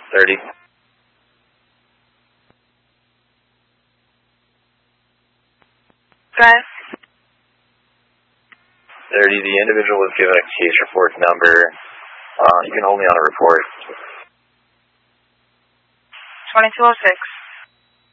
30. 5. 30, the individual was given a case report number. You can hold me on a report. 2206.